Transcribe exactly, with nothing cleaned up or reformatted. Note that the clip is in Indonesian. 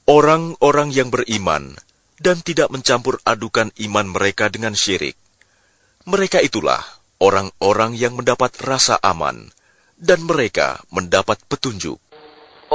Orang-orang yang beriman dan tidak mencampur adukan iman mereka dengan syirik, mereka itulah orang-orang yang mendapat rasa aman, dan mereka mendapat petunjuk.